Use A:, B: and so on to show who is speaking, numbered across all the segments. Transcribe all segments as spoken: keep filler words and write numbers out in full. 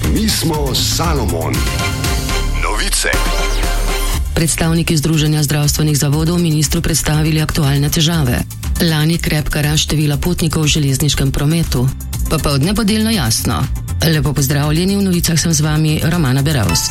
A: Mi smo Salomon. Novice.
B: Predstavniki Združenja zdravstvenih zavodov ministru predstavili aktualne težave. Lani krepka rast števila potnikov v železniškem prometu. Popoldne bo delno jasno. Lepo pozdravljeni, v novicah sem z vami Romana Beravs.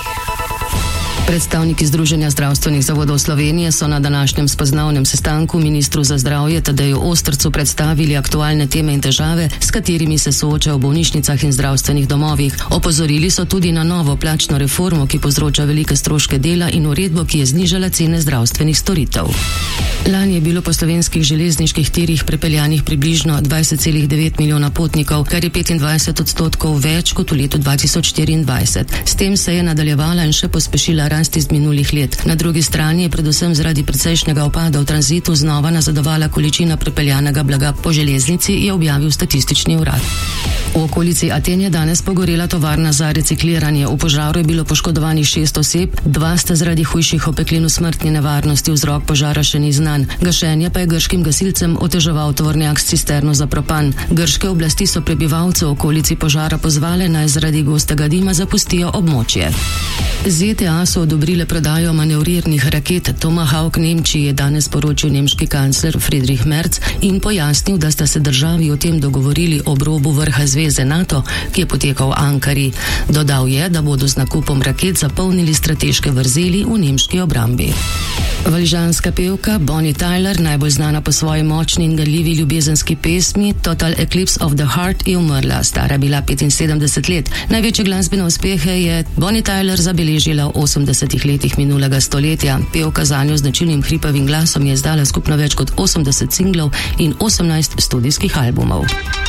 B: Predstavniki Združenja zdravstvenih zavodov Slovenije so na današnjem spoznavnem sestanku ministru za zdravje Tadeju Ostercu predstavili aktualne teme in težave, s katerimi se soočajo v bolnišnicah in zdravstvenih domovih. Opozorili so tudi na novo plačno reformo, ki povzroča velike stroške dela, in uredbo, ki je znižala cene zdravstvenih storitev. Lani je bilo po slovenskih železniških tirih prepeljanih približno dvajset celih devet milijona potnikov, kar je petindvajset odstotkov več kot v letu dva tisoč štiriindvajset. S tem se je nadaljevala in še pospešila rast iz minulih let. Na drugi strani je predvsem zaradi precejšnjega upada v tranzitu znova nazadovala količina prepeljanega blaga po železnici, je objavil statistični urad. V okolici Aten je danes pogorela tovarna za recikliranje. V požaru je bilo poškodovanih šest oseb, dva sta zaradi hujših opeklin v smrtni nevarnosti, vzrok požara še ni znan. Gašenje pa je grškim gasilcem oteževal tovornjak s cisterno za propan. Grške oblasti so prebivalce v okolici požara pozvale, naj zaradi gostega dima zapustijo območje. Z Z D A so odobrile prodajo manevrirnih raket Tomahawk Nemčiji, je danes poročil nemški kancler Friedrich Merz in pojasnil, da sta se državi o tem dogovorili ob robu vrha zveze NATO, ki je potekal v Ankari. Dodal je, da bodo z nakupom raket zapolnili strateške vrzeli v nemški obrambi. Valižanska pevka Bonnie Tyler, najbolj znana po svoji močni in galjivi ljubezenski pesmi Total Eclipse of the Heart, je umrla, stara bila petinsedemdeset let. Največje glasbene uspehe je Bonnie Tyler zabeležila v osemdesetih letih minulega stoletja. Pevka z zanjo značilnim hripavim glasom je izdala skupno več kot osemdeset singlov in osemnajst studijskih albumov.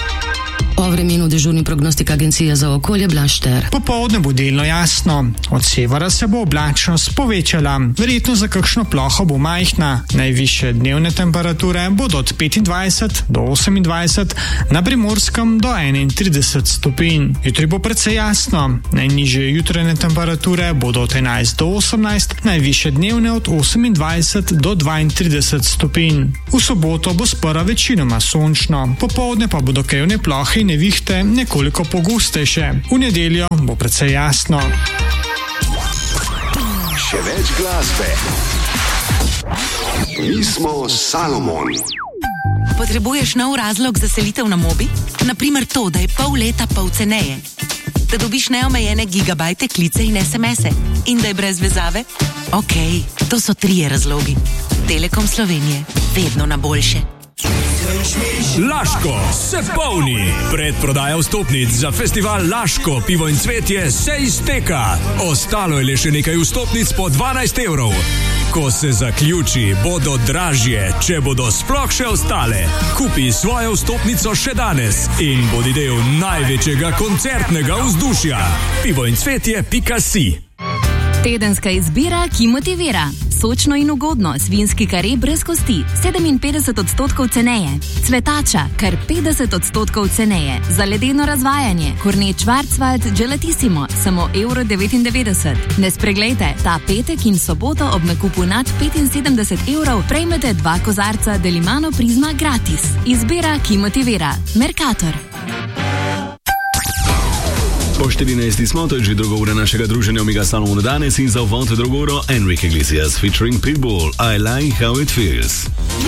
B: O vremenu dežurni prognostik Agencije za okolje Blaž Šter.
C: Popoldne bo delno jasno. Od severa se bo oblačnost povečala. Verjetno za kakšno ploho bo majhna. Najvišje dnevne temperature bodo od petindvajset do osemindvajset, na Primorskem do enaintrideset stopinj. Jutri bo precej jasno. Najnižje jutranje temperature bodo od enajst do osemnajst, najvišje dnevne od osemindvajset do dvaintrideset stopinj. V soboto bo sprva večinoma sončno. Popoldne pa bodo krajevne plohe in nevihte nekoliko pogostejše. V nedeljo bo precej jasno.
A: Še več glasbe. Mi smo Salomon.
D: Potrebuješ nov razlog za selitev na Mobi? Naprimer to, da je pol leta pol ceneje. Da dobiš neomejene gigabajte, klice in es em ese. In da je brez vezave? Okej, okay, to so trije razlogi. Telekom Slovenije. Vedno na boljše.
E: Laško se polni. Predprodaja vstopnic za festival Laško, pivo in cvetje se izteka. Ostalo je le še nekaj vstopnic po dvanajst evrov. Ko se zaključi, bodo dražje, če bodo sploh še ostale. Kupi svojo vstopnico še danes in bodi del največjega koncertnega vzdušja. pivo in cvetje pika si.
F: Tedenska izbira, ki motivira. Sočno in ugodno, svinjski kare brez kosti, sedeminpetdeset odstotkov ceneje. Cvetača, kar petdeset odstotkov ceneje. Za ledeno razvajanje, Kornet Schwarzwald Gelatissimo, samo evro devetindevetdeset. Ne spreglejte, ta petek in soboto ob nakupu nad petinsedemdeset evrov prejmete dva kozarca Delimano Prizma gratis. Izbira, ki motivira. Mercator.
G: Po štirinajsti smo, to je že druga ura našega druženja Omega Salomon danes in za uvod drugo uro Enrique Iglesias featuring Pitbull, I Like How It Feels.